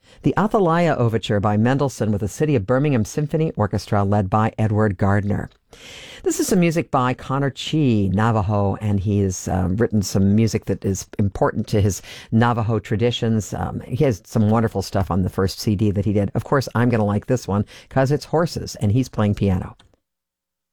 The Athalaya Overture by Mendelssohn with the City of Birmingham Symphony Orchestra led by Edward Gardner. This is some music by Connor Chi, Navajo, and he has written some music that is important to his Navajo traditions. He has some wonderful stuff on the first CD that he did. Of course, I'm going to like this one because it's horses, and he's playing piano.